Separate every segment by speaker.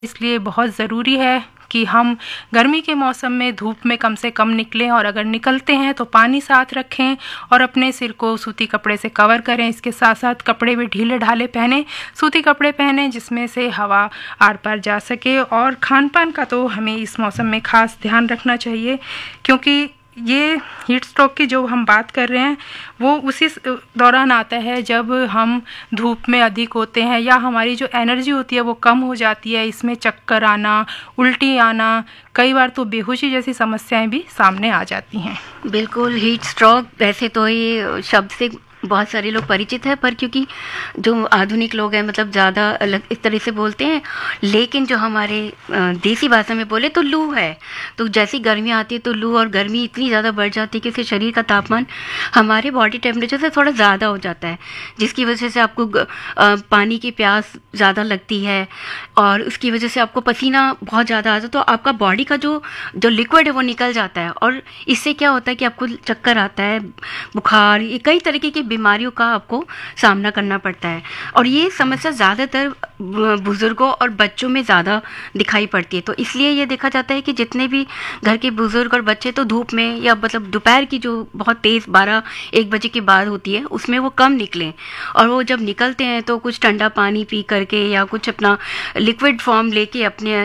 Speaker 1: इसलिए बहुत ज़रूरी है कि हम गर्मी के मौसम में धूप में कम से कम निकलें, और अगर निकलते हैं तो पानी साथ रखें और अपने सिर को सूती कपड़े से कवर करें। इसके साथ साथ कपड़े भी ढीले ढाले पहने, सूती कपड़े पहने जिसमें से हवा आर पार जा सके। और खान पान का तो हमें इस मौसम में ख़ास ध्यान रखना चाहिए, क्योंकि ये हीट स्ट्रोक की जो हम बात कर रहे हैं वो उसी दौरान आता है जब हम धूप में अधिक होते हैं या हमारी जो एनर्जी होती है वो कम हो जाती है। इसमें चक्कर आना, उल्टी आना, कई बार तो बेहोशी जैसी समस्याएं भी सामने आ जाती हैं।
Speaker 2: बिल्कुल, हीट स्ट्रोक वैसे तो ये शब्द से बहुत सारे लोग परिचित है, पर क्योंकि जो आधुनिक लोग हैं मतलब ज़्यादा अलग इस तरह से बोलते हैं, लेकिन जो हमारे देसी भाषा में बोले तो लू है। तो जैसी गर्मी आती है तो लू, और गर्मी इतनी ज़्यादा बढ़ जाती है कि इससे शरीर का तापमान हमारे बॉडी टेम्परेचर से थोड़ा ज़्यादा हो जाता है, जिसकी वजह से आपको पानी की प्यास ज़्यादा लगती है और उसकी वजह से आपको पसीना बहुत ज़्यादा आता है। तो आपका बॉडी का जो लिक्विड है वो निकल जाता है, और इससे क्या होता है कि आपको चक्कर आता है, बुखार, ये कई तरीके की बीमारियों का आपको सामना करना पड़ता है। और ये समस्या ज़्यादातर बुज़ुर्गों और बच्चों में ज़्यादा दिखाई पड़ती है। तो इसलिए ये देखा जाता है कि जितने भी घर के बुज़ुर्ग और बच्चे तो धूप में या मतलब दोपहर की जो बहुत तेज़ 12-1 बजे के बाद होती है उसमें वो कम निकलें, और वो जब निकलते हैं तो कुछ ठंडा पानी पी करके या कुछ अपना लिक्विड फॉर्म लेके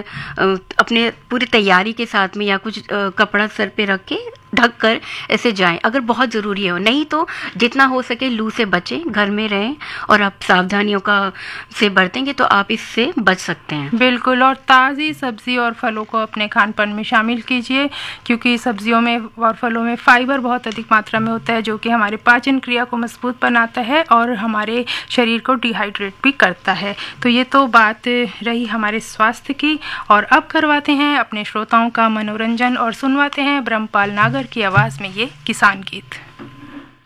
Speaker 2: अपने पूरी तैयारी के साथ में, या कुछ कपड़ा सर पे रख के ढक कर ऐसे जाएं अगर बहुत ज़रूरी हो। नहीं तो जितना हो सके लू से बचें, घर में रहें, और आप सावधानियों से बरतेंगे तो आप इससे बच सकते हैं।
Speaker 1: बिल्कुल, और ताज़ी सब्ज़ी और फलों को अपने खान पान में शामिल कीजिए, क्योंकि सब्जियों में और फलों में फाइबर बहुत अधिक मात्रा में होता है, जो कि हमारे पाचन क्रिया को मजबूत बनाता है और हमारे शरीर को डिहाइड्रेट भी करता है। तो ये तो बात रही हमारे स्वास्थ्य की, और अब करवाते हैं अपने श्रोताओं का मनोरंजन और सुनवाते हैं ब्रह्मपाल नागर की आवाज़ में ये किसान गीत।